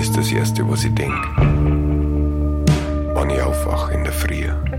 ist das Erste, was ich denk, wenn ich aufwache in der Früh.